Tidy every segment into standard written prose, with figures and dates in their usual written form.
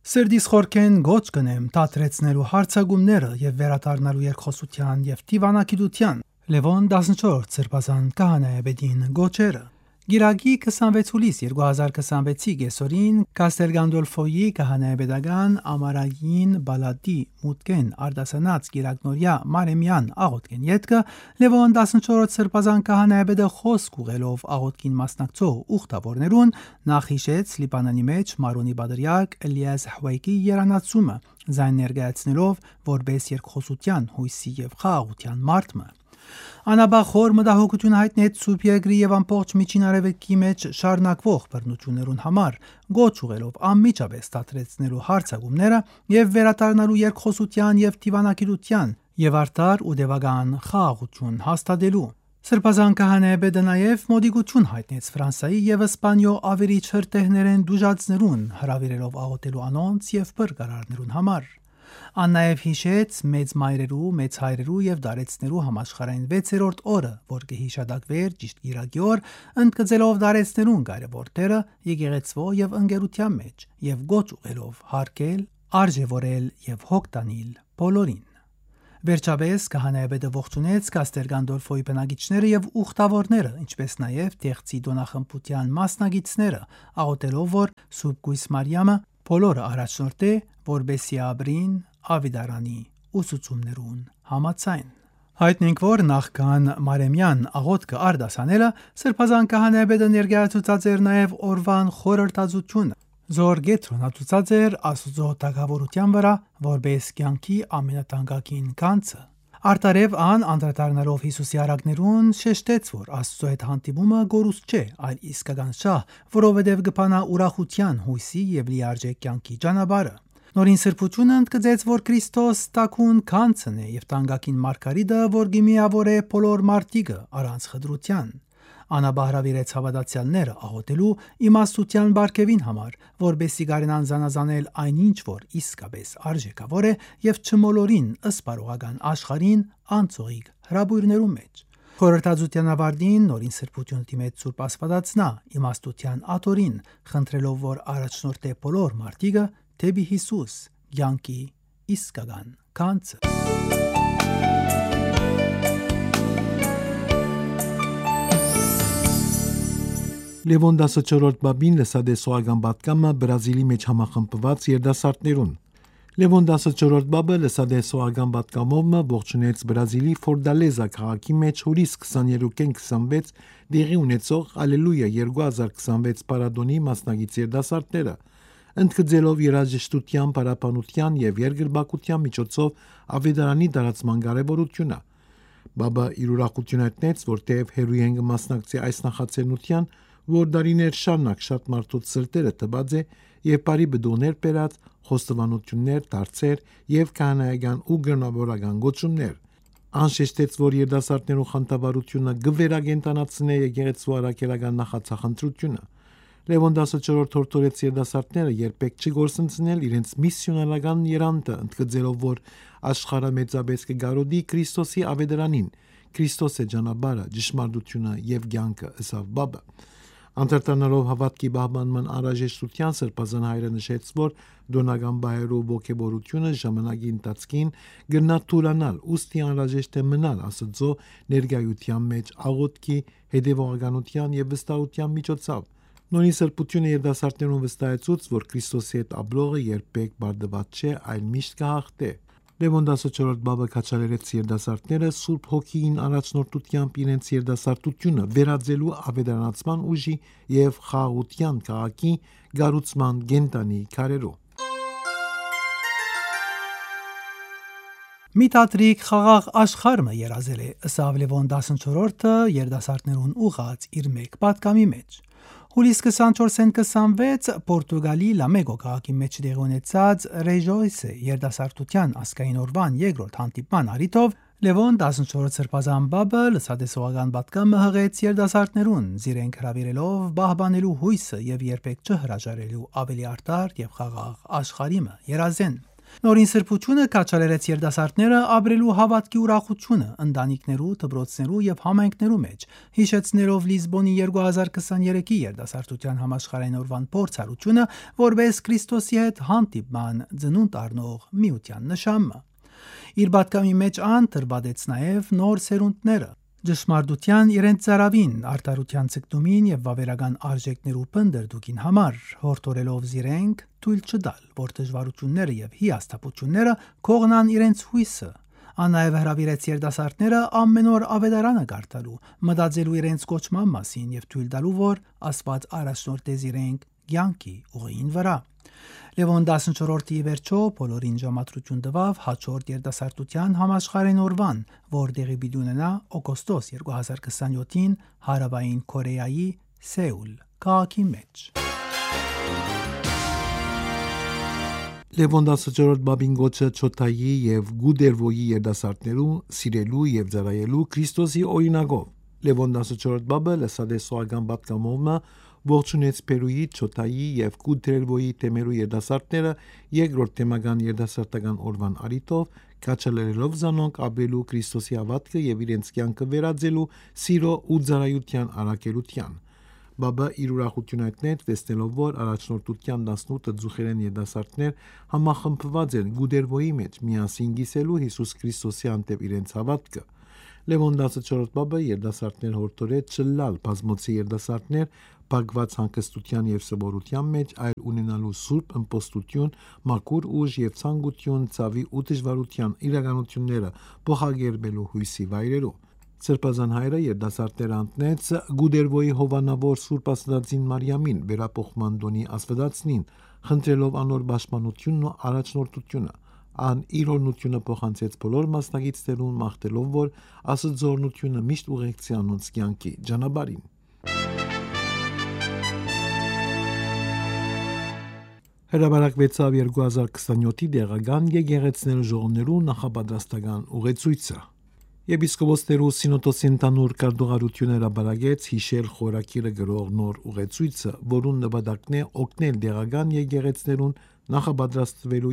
Սրդիս խորքեն գոչ կնեմ տատրեցնելու հարցագումները եւ վերադառնալու երկխոսության եւ դիվանագիտության Լևոն 14 սրբազան քահանայաբեդին գոչերը Գիրագի 26 հուլիս 2026-ի գեսորին Կաստել Գանդոլֆոյի քահանայաբեդական ամարային բալադի մուտքեն արդասանած Գիրագնորյա Մարեմյան աղոթքեն յետքը Լևոն 14 սրբազան քահանայաբեդը խոսք ուղելով աղոթքին մասնակցող ուխտավորներուն նախ հիշեց Լիբանանի մեջ Մարոնի Բադրյակ Էլիաս Հվայկի երանացումը զայն ներկայացնելով որպես երկխոսության հույսի եւ խաղաղության մարտը Անաբախոր մտահոգություն հայտնեց Սուրբ Երկրի եւ ամբողջ Միջին Արևելքի մեջ շարունակվող բռնություններուն համար, գոչ ուղելով անմիջապես տատրեցնելու հարցագումները եւ վերադառնալու երկխոսության եւ դիվանագիտության եւ արտար ու դեվագան խաղաղություն հաստատելու։ Սրբազան քահանայաբեդը նաեւ մոդիգություն հայտնեց Ֆրանսայի եւ Իսպանիո ավերիչ հրտեհներեն դուժածներուն հրավիրելով աղոթելու անոնց եւ բրգարարներուն համար։ Ան նաև հիշեց մեծ մայրերու, մեծ հայրերու եւ դարեցներու համաշխարհային 6-րդ օրը, որ կհիշադակվեր ճիշտ Գիրագի օր, ընդգծելով դարեցներուն կարևոր դերը եկեղեցվո եւ ընկերության մեջ եւ գոչ ուղելով հարգել, արժևորել եւ հոգտանիլ բոլորին։ Վերջապես քահանայաբեդը ողջունեց Կաստել Գանդոլֆոյի բնակիչները եւ ուխտավորները, ինչպես նաեւ տեղցի դոնախմբության մասնագետները, աղոթելով որ Սուրբ Գույս Մարիամը բոլորը առաջնորդե, որբեսի ապրին ավիդարանի ուսուցումներուն համաձայն։ Հայտնենք, որ նախքան Մարեմյան աղոթքը արդասանելը սրբազան քահանայաբեդը ներկայացուցած էր նաև օրվան խորհրդածությունը։ Զոր գետրոնացուցած էր Աստծո թագավորության վրա, որպես կյանքի ամենատանկագին գանձը։ Արտարև ան անդրադառնալով Հիսուսի արագներուն շեշտեց, որ Աստծո հետ հանդիպումը գորուս չէ, այլ իսկական շահ, որովհետև կփանա ուրախության, հույսի եւ լիարժեք կյանքի ճանապարհը։ Նորին սրբությունը ընդգծեց, որ Քրիստոս տակուն քանցն է եւ տանկակին մարգարիտը, որ գիմիավոր է բոլոր մարդիկը առանց խտրության։ Անաբահրավիրեց հավատացյալները աղոթելու իմաստության բարգեւին համար, որբեսի կարենան զանազանել այնինչ, որ իսկապես արժեքավոր է եւ չմոլորին ըսպարողական աշխարհին անցողիկ հրաբույրներու մեջ։ Խորհրդածության ավարտին նորին սրբությունը դիմեց Սուրբ Աստվածածնա իմաստության աթորին, խնդրելով, որ առաջնորդե բոլոր մարդիկը դեպի Հիսուս, յանքի իսկական գանձը։ Լևոն 14-րդ բաբին լսադեսողական պատգամը Բրազիլի մեջ համախմբված երդասարտներուն։ Լևոն 14-րդ բաբը լսադեսողական պատգամով ողջունեց Բրազիլի Ֆորդալեզա քաղաքի մեջ հուլիս 23-26 դեղի ունեցող Ալելույա 2026 պարադոնի մասնագետ երդասարտները, ընդգծելով երաժշտության, պարապանության եւ երկրբակության միջոցով ավետարանի դարացման կարեւորությունը։ Բաբը իր ուրախությունը հայտնեց, որ թեև հերույեն կմասնակցի այս նախաձեռնության, որ դարիներ շարունակ շատ մարդոց սրտերը տված է եւ բարի բդոներ բերած խոստովանություններ, դարձեր եւ քահանայական ու գրնավորական գոչումներ։ Անշեշտեց, որ երդասարտներու խանդավառությունը գվերագենտանացնե եկեղեցու առաքելական նախաձախնդրությունը։ Լևոն 14-րդ հորդորեց երդասարտները երբեք չգործընծնել իրենց միսիոնարական երանդը, ընդգծելով, որ աշխարհը մեծապես կգարոդի Քրիստոսի ավետարանին, Քրիստոս է ճանապարհը, ճշմարտությունը եւ կյանքը, ըսավ բաբը։ Անդրադառնալով հավատքի պահպանման անհրաժեշտության սրբազան հայրը նշեց, որ դոնական բայերով ողջավորությունը ժամանակի ընթացքին գնա թուլանալ, ուստի անհրաժեշտ է մնալ Աստծո ներկայության մեջ աղոթքի, հետևողականության եւ վստահության միջոցով։ Նույն սրբությունը երդասարտներուն վստահեցուց, որ Քրիստոսի հետ ապրողը երբեք բարդված չէ, այլ միշտ կհաղթե։ Լևոն 14-րդ բաբը քաչալերեց երդասարտները Սուրբ Հոգին առաջնորդությամբ իրենց երդասարտությունը վերածելու ավետարանացման ուժի եւ խաղաղության քաղաքի գառուցման գենտանի քարերով։ Միտատրիկ խաղաղ աշխարհը երազել է ըսավ Լևոն 14-ը երդասարտներուն ուղած իր մեկ պատգամի մեջ։ Հուլիս 24-26 Պորտուգալի Լամեգո քաղաքի մեջ տեղի ունեցած Ռեժոյսե երդասարտության ասկային օրվան երկրորդ հանդիպման առիթով Լևոն 14 սրբազան բաբը լսադեսողական պատգամը հղեց երդասարտներուն, զիրենք հրավիրելով պահպանելու հույսը եւ երբեք չհրաժարելու ավելի արտար եւ խաղաղ աշխարհիմը երազեն։ Նորին սրբությունը կաչալերեց երդասարտները ապրելու հավատքի ուրախությունը ընտանիքներու, դպրոցներու եւ համայնքներու մեջ, հիշեցնելով Լիզբոնի 2023-ի երդասարտության համաշխարհային օրվան փորձառությունը որպես Քրիստոսի հետ հանդիպման ծնունդ առնող միության նշանը։ Իր պատգամի մեջ ան տրբադեց նաեւ նոր սերունդները ճշմարտության իրենց ծարավին, արդարության ցկտումին եւ վավերական արժեքներու պնդերդուկին համար, հորդորելով զիրենք թույլ չտալ, որ դժվարությունները եւ հիասթափությունները կողնան իրենց հույսը։ Ան նաեւ հրավիրեց երդասարտները ամեն օր ավետարանը գարտալու, մտածելու իրենց կոչման մասին եւ թույլ տալու, որ Աստված առաջնորդ է զիրենք կյանքի ուղին վրա։ Լևոն 14-ի վերջո բոլորին ժամադրություն տվավ հաջորդ երդասարտության համաշխարհային օրվան, որ դեղի պիտի ունենա օգոստոս 2027-ին Հարավային Կորեայի Սեուլ քաղաքի մեջ։ Լևոն 14 բաբին գոչը Չոթայի եւ Գուդերվոյի երդասարտներու սիրելու եւ ծառայելու Քրիստոսի օրինակով։ Լևոն 14 բաբը լսադեսողական պատգամովը ողջունեց Պերուի, Չոթայի եւ Գուդերվոյի թեմերու երդասարտները երկրորդ թեմական երդասարտական օրվան արիտով, կաչալերելով զանոնք ապրելու Քրիստոսի հավատքը եւ իրենց կյանքը վերածելու սիրո ու ծառայության արակելության։ Բաբը իր ուրախությունը հայտնեց, տեսնելով, որ առաջնորդության 18 ձուխերեն երդասարտներ համախմբված են Գուդերվոյի մեջ միասին գիսելու Հիսուս Քրիստոսի անտեպ իրենց հավատքը։ Լևոն 14 բաբը երդասարտներ հորդորեց չլալ բազմոցի երդասարտներ բագված հանգստության եւ սովորության մեջ, այլ ունենալու սուրբ ըմպոստություն, մաքուր ուժ եւ ցանկություն ցավի ու դժվարության իրականությունները փոխագերբելու հույսի վայրերով։ Սրբազան հայրը երդասարտներ անտնեց Գուդերվոյի հովանավոր Սուրբ Աստվածին Մարիամին վերապոխման դոնի ասվդացնին, խնդրելով անոր պաշտպանությունն ու առաջնորդությունը։ Ան իր օրնությունը փոխանցեց բոլոր մասնագետներուն, մաղթելով, որ Աստծոյնությունը միշտ ուղեկցի անոնց կյանքի ճանապարհին։ Հրապարակվեցավ 2027-ի դեղական եկեղեցիներու ժողովներու նախապատրաստական ուղեցույցը։ Եպիսկոպոսներու սինոդոսի ընդհանուր կարգավորությունը հրապարակեց հիշել խորակիրը գրող նոր ուղեցույցը, որուն նպատակն է օգնել դեղական եկեղեցիներուն նախապատրաստվելու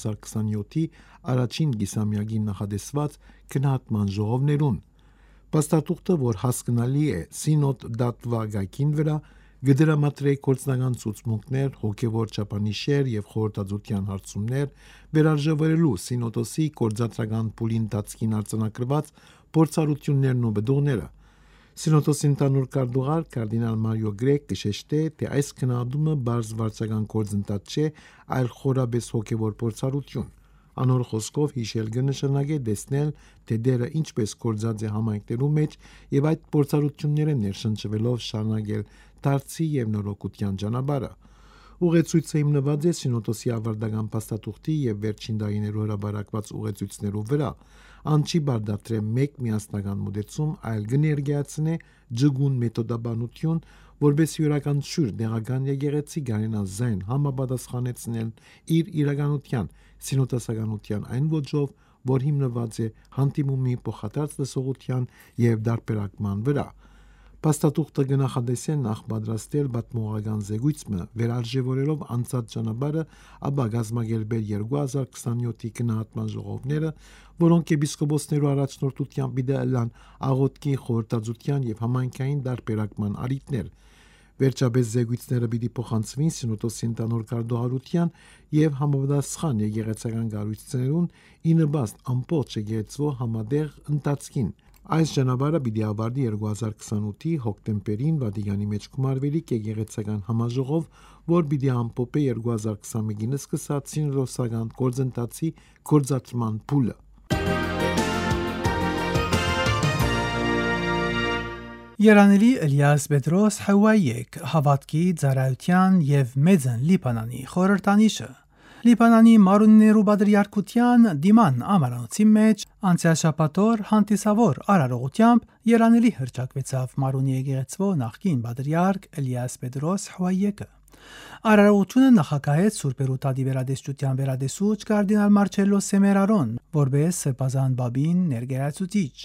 2027-ի առաջին կիսամյակին նախադեсված քննադատման ժողովներուն։ Պաստատուղթը, որ հասկանալի է synod.va-գայքին վրա, գդրամատրե կորցնական ցուցմունքներ, հոգևոր չափանիշեր եւ խորհրդածության հարցումներ, վերարժևորելու սինոդոսի կորձատրական փուլին դածքին արձանագրված փորձառություններն ու բդողները։ Սինոդոսի ընդհանուր կարգադուղար կարդինալ Մարիո Գրեգ կշեշտե, թե այս քննադումը բարձ վարչական գործընթաց չէ, այլ խորաբես հոգևոր փորձառություն։ Անոր խոսքով հիշել կնշանակե տեսնել, թե դերը ինչպես կորձած է համայնքներու մեջ եւ այդ փորձառությունները ներշնչվելով շարունակել դարձի եւ նորոգության ճանապարհը։ Ուղեցույցը հիմնված է սինոդոսի ավարտական փաստաթուղթի եւ վերջին տարիներու հրապարակված ուղեցույցներու վրա։ Ան չի բարդատրե մեկ միասնական մոդեցում, այլ կներկայացնե ջգուն մեթոդաբանություն, որպես յուրաքանչյուր դեղական եկեղեցի գարենա զայն համապատասխանեցնել իր իրականության սինոդոսականության այն ոճով, որ հիմնված է հանդիմումի փոխադարձ լսողության եւ դարբերակման վրա։ Պաստատուղթը գնահատեսե նախ պատրաստել պատմողական զեկույցը, վերարժևորելով անցած ճանապարհը, ապա գազմագերբել 2027-ի գնահատման ժողովները, որոնք եպիսկոպոսներու առաջնորդությամբ պիտի լան աղոթքի, խորհրդածության եւ համայնքային դարբերակման արիտներ։ Վերջապես զեկույցները պիտի փոխանցվին սինոդոսի ընդհանուր կարգադուղարության եւ համապատասխան եկեղեցական կառույցներուն ի նպաստ ամբողջ եկեղեցու համատեղ ընթացքին։ Այս ճանապարհը պիտի ավարտի 2028-ի հոկտեմբերին Վատիկանի մեջ կմարվելիք եկեղեցական համաժողով, որ պիտի ամփոփի 2021-ին սկսած սինոդոսական գործընթացի գործադրման փուլը։ Երանելի Էլիաս Պետրոս Հավայեք հավատքի ծառայության եւ մեծն Լիբանանի խորհրդանիշը Լիբանանի մարուններու բادرիարքության դիման ամարանոցի մեջ անցյալ շաբաթօր հանդիսավոր արարողությամբ երանելի հրճակվեցավ մարունի եկեղեցվո նախկին բادرիարք Էլիաս Պետրոս Հավայեկը։ Արարողությունը նախագահեց Սուրբերու Տադիվերադեսչության վերադեսուչ կարդինալ Մարչելո Սեմերարոն, որպես սրբազան բաբին ներկայացուցիչ։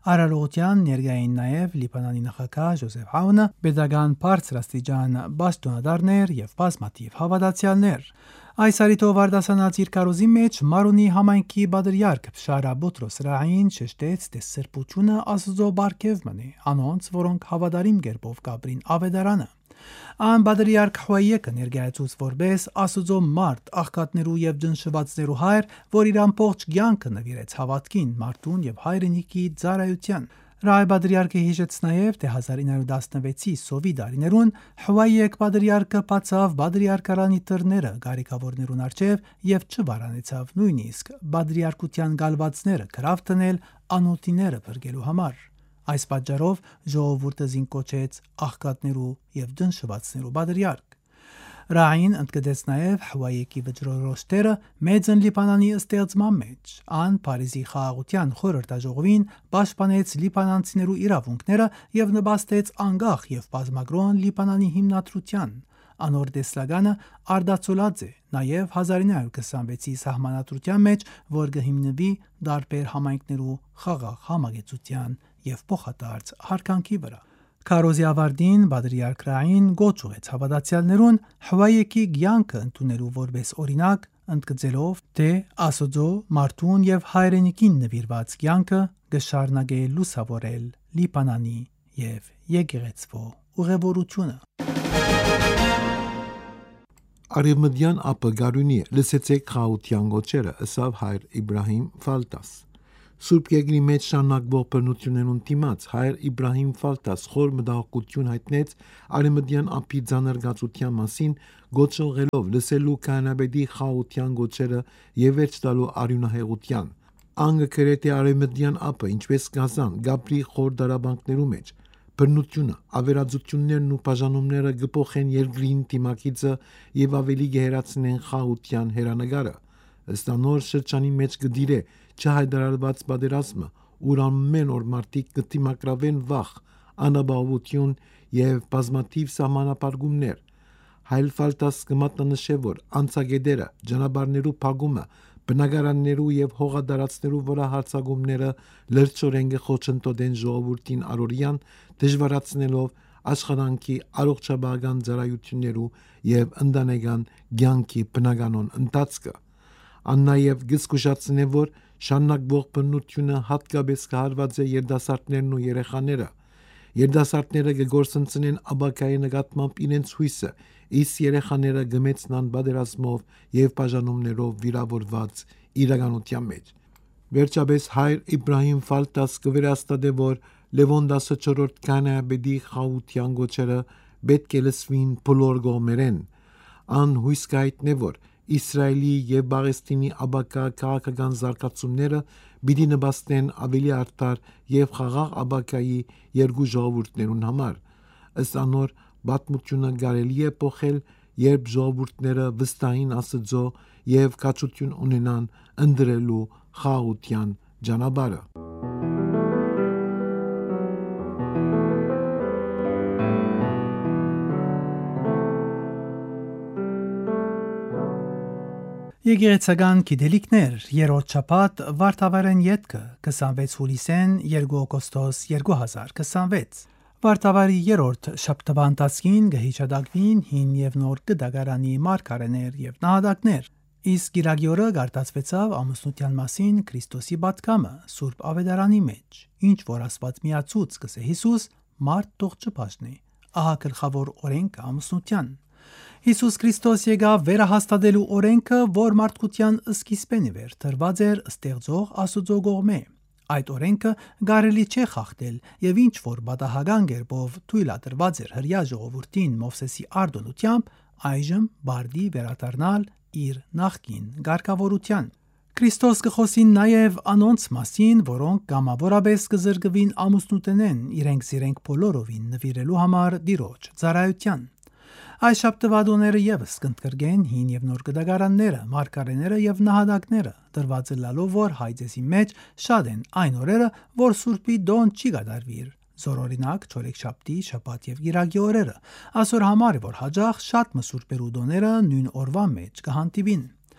Արարողության ներկային նաև Լիբանանի նախագահ Ջոզեֆ Աունը, pedagogan բարձրաստիճան բաշտոնադարներ եւ բազմաթիվ հավատացյալներ։ Այս արիտով արդասանած իր կարոզի մեջ Մարունի համայնքի բادرյարք Բշարա Բոտրոս Ռահին շեշտեց, թե սրբությունը Աստծո բարգև մնի, անոնց, որոնք հավատարիմ գերբով կապրին ավետարանը։ Ան բادرյարք Հուայեկը ներկայացուց որպես Աստծո մարդ, աղքատներու եւ ջնշվածներու հայր, որ իր ամբողջ կյանքը նվիրեց հավատքին, մարդուն եւ հայրենիքի ծառայության։ Ռայ բادرյարքը հիշեց նաև, թե 1916-ի սովի դարիներուն Հուայեք բادرյարքը բացավ բادرյարքարանի դռները գարիկավորներուն առջև եւ չվարանեցավ նույնիսկ բادرյարքության գալվածները գրավ տնել անոթիները բրգելու համար։ Այս պատճառով ժողովուրդը զինկոչեց աղքատներու եւ ջնշվածներու բادرյարք։ Ռային ընդգծեց նաև Հուայեկի վճռորոշտերը մեծն Լիբանանի ստեղծման մեջ։ Ան Փարիզի խաղաղության խորհրդաժողովին պաշտպանեց լիբանանցիներու իրավունքները եւ նպաստեց անկախ եւ բազմագրոն Լիբանանի հիմնադրության։ Անոր դեսլագանը արդացոլած է նաև 1926-ի սահմանադրության մեջ, որ կհիմնվի դարբեր համայնքներու խաղաղ համագեցության եւ փոխադարձ հարկանքի վրա։ Քարոզի ավարտին բادرյարք Ռային գոչ ուղեց հավատացյալներուն Հուայեկի կյանքը ընդունելու որպես օրինակ, ընդգծելով, թե Աստծո մարդուն եւ հայրենիքին նվիրված կյանքը կշարունակե լուսավորել Լիբանանի եւ եկեղեցվո ուղևորությունը։ Արևմտյան ապը գարունի լսեցեք խաղաղության գոչերը, ըսավ հայր Իբրահիմ Ֆալտաս։ Սուրբ Գեգրի մեջ շարունակվող բռնություններուն դիմաց հայր Իբրահիմ Ֆալտաս խոր մտահոգություն հայտնեց արևմտյան ափի ձանրգացության մասին, գոչողելով լսելու կանաբեդի խաղաղության գոչերը եւ վերջ տալու արյունահեղության։ Անգը քրեթե արևմտյան ափը, ինչպես գազան, գաբրի խոր դարաբանքներու մեջ բռնությունը, ավերածություններն ու բաժանումները գփոխեն երկրին դիմակիցը եւ ավելի գերացնեն խաղաղության հերանագարը։ Ըստ անոր շրջանի մեջ գդիրե չհայտարարված պատերազմը, ուր ամեն օր մարդիկ կդիմակրավեն վախ, անապահովություն եւ բազմաթիվ սահմանապարգումներ։ Հայր Ֆալտաս կմատնանշե, որ անցագետերը, ջանաբարներու փակումը, բնակարաններու եւ հողադարածներու վրա հարձակումները լրջորեն կխոչընդոտեն ժողովրդին առօրյան, դժվարացնելով աշխատանքի առողջապահական ծառայություններու եւ ընտանեկան կյանքի բնականon ընթացքը։ Ան նաեւ գսկուշացնե, որ շարունակվող բռնությունը հատկապես կհարված է երիտասարդներն ու երեխաները։ Երիտասարդները կգործընծնեն աբակայի նկատմամբ իրենց հույսը, իսկ երեխաները գմեցնան պատերազմով եւ բաժանումներով վիրավորված իրականության մեջ։ Վերջապես հայր Իբրահիմ Ֆալտաս կվերահաստատե, որ Լևոն 14-րդ կանաբեդի խաղաղության գոչերը պետք է լսվին բոլոր կողմերեն։ Ան հույս կհայտնե, որ Իսրայելի եւ Պաղեստինի աբակա քաղաքական զարգացումները պիտի նպաստեն ավելի արդար եւ խաղաղ աբակայի երկու ժողովուրդներուն համար։ Ըստ անոր պատմությունը կարելի է փոխել, երբ ժողովուրդները վստահին Աստծո եւ կացություն ունենան ընդրելու խաղաղության ճանապարհը։ Եկեղեցական գիտելիքներ, երրորդ շաբաթ Վարդավառեն ետքը 26 հուլիսեն 2 օգոստոս 2026։ Վարդավառի երրորդ շաբթվա ընթացքին կհիշադակվին հին եւ նոր գդագարանի մարգարեներ եւ նահատակներ։ Իսկ գիրագի օրը գարտացվեցավ ամուսնության մասին Քրիստոսի պատգամը Սուրբ Ավետարանի մեջ, ինչ որ Աստված միացուց կսե Հիսուս, մարդ թող չբաժնի։ Ահա գլխավոր օրենքը ամուսնության։ Հիսուս Քրիստոս եկավ վերահաստատելու օրենքը, որ մարդկության սկիզբեն էր տրված էր ստեղծող Աստծո կողմէ։ Այդ օրենքը կարելի չէ խախտել եւ ինչ որ բադահական կերպով թույլատրված էր հրյա ժողովրդին Մովսեսի արտոնությամբ, այժմ բարդի վերադառնալ իր նախկին ղարկավորության։ Քրիստոս կխոսին նաև անոնց մասին, որոնք կամավորապես կզրկվին ամուսնուտնեն իրենք զիրենք բոլորովին նվիրելու համար Տիրոջ ծառայության։ Այս շաբթվադոները եւս կընդգրկեն հին եւ նոր գդագարանները, մարգարեները եւ նահատակները, դրված լալով, որ հայձեսի մեջ շատ են այն օրերը, որ Սուրբի դոն չի կատարվիր։ Զորօրինակ չորեքշաբթի, շաբաթ եւ գիրագի օրերը, ասոր համար է, որ հաջող շատ մսուրբերու դոները նույն օրվա մեջ կհանդիպին։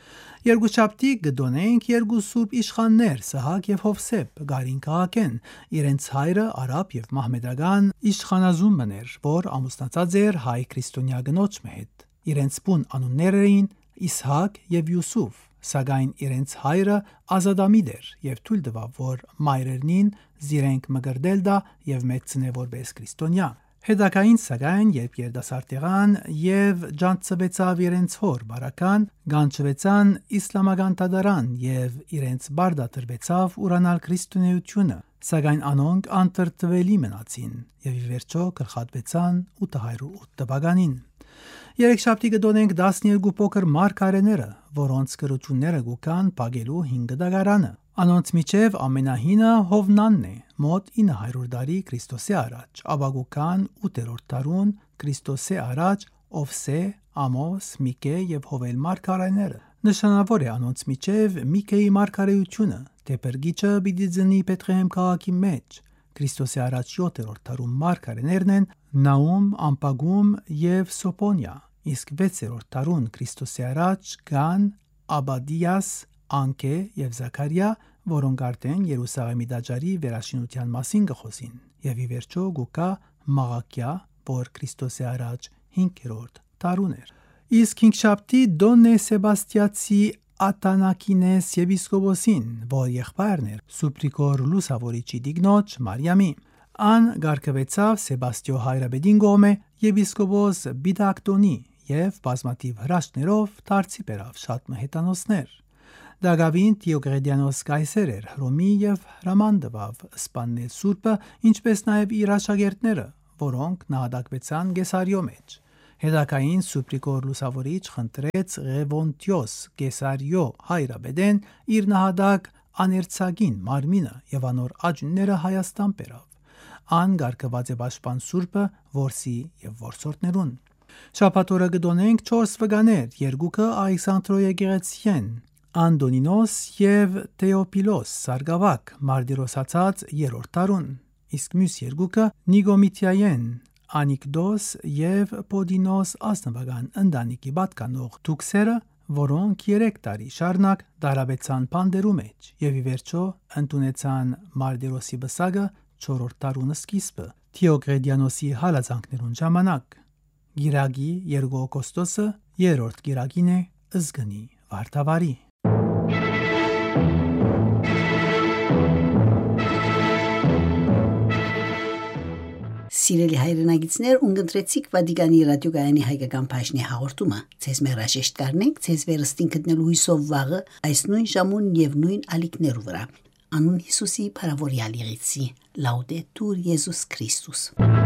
Երկուշաբթի կդոնենք երկու սուրբ իշխաններ Սահակ եւ Հովսեփ գարին քաղաքեն իրենց հայրը արաբ եւ մահմեդական իշխանազում մներ, որ ամուսնացած էր հայ քրիստոնյա գնոջ հետ։ Իրենց բուն անուններ էին Իսհակ եւ Յուսուֆ, սակայն իրենց հայրը ազատամիտ էր եւ թույլ տվավ, որ մայրերնին զիրենք մգրդել դա եւ մեծնե որպես քրիստոնյա։ Հետակային սակայն, երբ երդասարդ եղան եւ ջանցվեցավ իրենց հոր բարական, գանչվեցան իսլամական դատարան եւ իրենց բարդատրվեցավ ուրանալ քրիստոնեությունը, սակայն անոնք անտրտվելի մնացին եւ ի վերջո գլխատվեցան 808 տպականին։ Երեքշաբթի կդոնենք 12 փոքր մարգարեները, որոնց կրությունները գուկան պագելու 5 դագարանը։ Անոնց միջև ամենահինը Հովնանն է, մոտ 900 տարի Քրիստոսի առաջ, ապագուկան 8-րդ դարուն Քրիստոսի առաջ Օվսե, Ամոս, Միկե եւ Հովել մարգարեները։ Նշանավոր է անոնց միջև Միկեի մարգարեությունը, դեպրգիչը պիտի ծնի Բեթլեհեմ քաղաքի մեջ։ Քրիստոսի առաջ 7-րդ դարում մարգարեներն են Նաում, Ամպագում եւ Սոփոնիա, իսկ 6-րդ դարուն Քրիստոսի առաջ կան Աբադիաս, Անկե եւ Զաքարիա, որոնք արդեն Երուսաղեմի դաջարի վերաշինության մասին կխոսին, եւ ի վերջո գուկա Մաղաքիա, որ Քրիստոսի առաջ 5-րդ դարուն էր։ Իսկ հինգշաբթի Դոնե Սեբաստիացի Ատանակինես եպիսկոպոսին, որ եղբայրն էր Սուպրիկոր Լուսավորիչի դիգնոջ Մարիամի, ան գարկվեցավ Սեբաստիո հայրաբեդին գոմե եպիսկոպոս Բիդակտոնի եւ բազմաթիվ հրաշքներով դարձի բերավ շատ մհետանոցներ։ Դագավին Տիոգրեդիանոս կայսեր էր Հռոմի եւ հրաման տվավ սպանել Սուրբը, ինչպես նաեւ իր աշակերտները, որոնք նահատակվեցան Կեսարիո մեջ։ Հետակային Սուպրիկոր Լուսավորիչ խնդրեց Ղևոնտիոս Կեսարիո հայրաբեդեն իր նահատակ աներցագին մարմինը եւ անոր աջունները Հայաստան բերավ։ Ան գարկված է պաշտպան Սուրբը որսի եւ որսորդներուն։ Շաբաթօրը կդոնենք 4 վկաներ, երկուքը Ալեքսանդրո եկեղեցին, Անդոնինոս եւ Թեոփիլոս Սարգավակ, Մարտիրոսացած 3-րդ դարուն, իսկ մյուս երկուքը Նիկոմիթիայեն, Անիկդոս եւ Պոդինոս ասնավական ընտանիքի պատկանող դուքսերը, որոնք 3 տարի շարունակ դարաբեցան փանդերու մեջ եւ ի վերջո ընդունեցան Մարտիրոսի բսակը 4-րդ դարունը սկիզբը Թիոգրեդիանոսի հալածանքներուն ժամանակ։ Գիրագի 2 օգոստոսը 3-րդ գիրագին է ըզգնի վարդավարի։ Սիրելի հայրենագիտներ, ունգընտրեցիք Վատիկանի ռադիոգայանի հայկական բաժնի հաղորդումը։ Ձեզ մերաժեշտ կառնենք, ձեզ վերստին գտնելու հույսով վաղը այս նույն ժամուն եւ նույն ալիքներու վրա։ Անուն Հիսուսի փարավորյալ եղեցի։ Լաուդետուր Եզուս Քրիստոս։